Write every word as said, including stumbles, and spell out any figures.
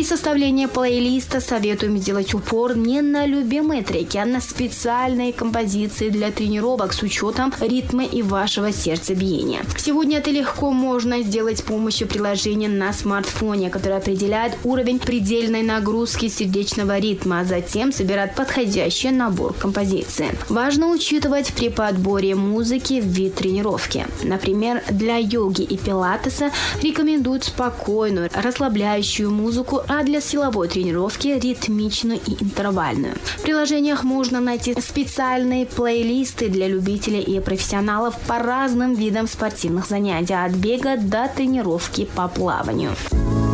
составлении плейлиста советуем сделать упор не на любимые треки, а на специальные композиции для тренировок с учетом ритма и вашего сердцебиения. Сегодня это легко можно сделать с помощью приложения на смартфоне, которое определяет уровень предельной нагрузки сердечного ритма, а затем собирает подходящий набор композиций. Важно учитывать при подборе музыки вид тренировки. Например, для йоги и пилатеса рекомендуют спокойную, расслабляющую музыку, а для силовой тренировки ритмичную и интервальную. В приложениях можно найти специальные плейлисты для любителей и профессионалов по разным видам спортивных занятий, от бега до тренировки по плаванию.